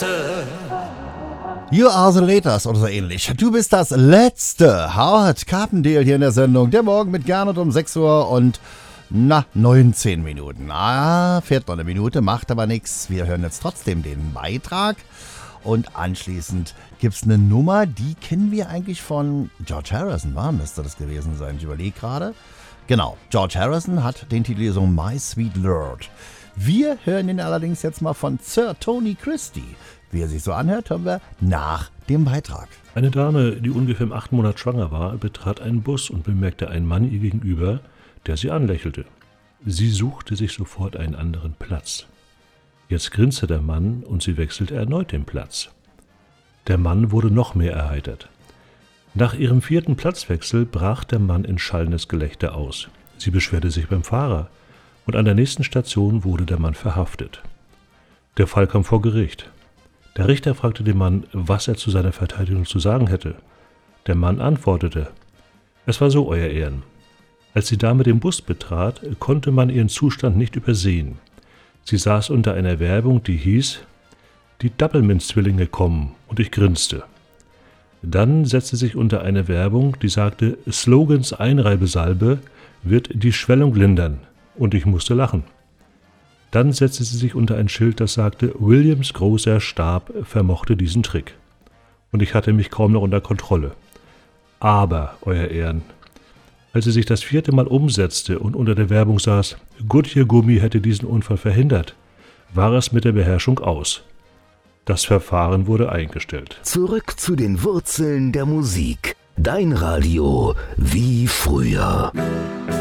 Letzte. You are the latest oder so ähnlich. Du bist das Letzte. Howard Carpendale hier in der Sendung. Der Morgen mit Gernot um 6 Uhr und 19 Minuten. Fährt noch eine Minute, macht aber nichts. Wir hören jetzt trotzdem den Beitrag. Und anschließend gibt es eine Nummer, die kennen wir eigentlich von George Harrison. Müsste das gewesen sein? Ich überlege gerade. Genau, George Harrison hat den Titel gesungen My Sweet Lord. Wir hören ihn allerdings jetzt mal von Sir Tony Christie. Wie er sich so anhört, hören wir nach dem Beitrag. Eine Dame, die ungefähr im 8. Monat schwanger war, betrat einen Bus und bemerkte einen Mann ihr gegenüber, der sie anlächelte. Sie suchte sich sofort einen anderen Platz. Jetzt grinste der Mann und sie wechselte erneut den Platz. Der Mann wurde noch mehr erheitert. Nach ihrem 4. Platzwechsel brach der Mann in schallendes Gelächter aus. Sie beschwerte sich beim Fahrer und an der nächsten Station wurde der Mann verhaftet. Der Fall kam vor Gericht. Der Richter fragte den Mann, was er zu seiner Verteidigung zu sagen hätte. Der Mann antwortete: Es war so, Euer Ehren. Als die Dame den Bus betrat, konnte man ihren Zustand nicht übersehen. Sie saß unter einer Werbung, die hieß: Die Doublemint-Zwillinge kommen, und ich grinste. Dann setzte sich unter eine Werbung, die sagte: Slogans Einreibesalbe wird die Schwellung lindern, und ich musste lachen. Dann setzte sie sich unter ein Schild, das sagte: Williams großer Stab vermochte diesen Trick. Und ich hatte mich kaum noch unter Kontrolle. Aber, Euer Ehren, als sie sich das 4. Mal umsetzte und unter der Werbung saß: Goodyear Gummi hätte diesen Unfall verhindert, war es mit der Beherrschung aus. Das Verfahren wurde eingestellt. Zurück zu den Wurzeln der Musik. Dein Radio wie früher.